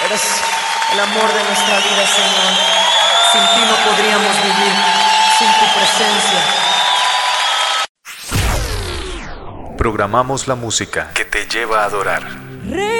Eres el amor de nuestra vida, Señor. Sin ti no podríamos vivir, sin tu presencia. Programamos la música que te lleva a adorar.